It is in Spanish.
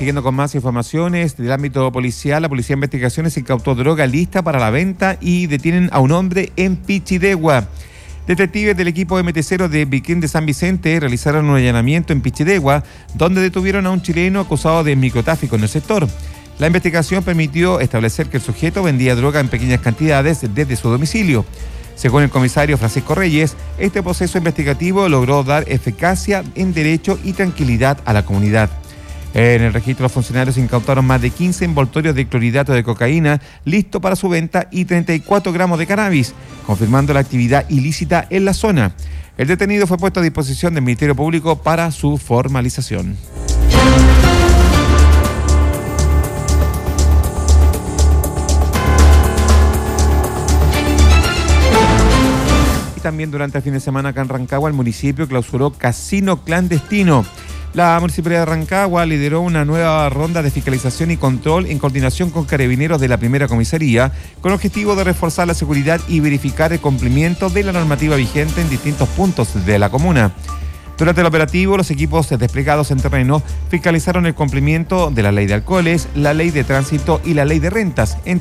siguiendo con más informaciones del ámbito policial, la Policía de Investigaciones incautó droga lista para la venta y detienen a un hombre en Pichidegua. Detectives del equipo MT0 de Biquín de San Vicente realizaron un allanamiento en Pichidegua, donde detuvieron a un chileno acusado de microtráfico en el sector. La investigación permitió establecer que el sujeto vendía droga en pequeñas cantidades desde su domicilio. Según el comisario Francisco Reyes, este proceso investigativo logró dar eficacia en derecho y tranquilidad a la comunidad. En el registro, los funcionarios incautaron más de 15 envoltorios de clorhidrato de cocaína listo para su venta y 34 gramos de cannabis, confirmando la actividad ilícita en la zona. El detenido fue puesto a disposición del Ministerio Público para su formalización. También durante el fin de semana acá en Rancagua, el municipio clausuró casino clandestino. La Municipalidad de Rancagua lideró una nueva ronda de fiscalización y control en coordinación con carabineros de la primera comisaría, con el objetivo de reforzar la seguridad y verificar el cumplimiento de la normativa vigente en distintos puntos de la comuna. Durante el operativo, los equipos desplegados en terreno fiscalizaron el cumplimiento de la ley de alcoholes, la ley de tránsito y la ley de rentas,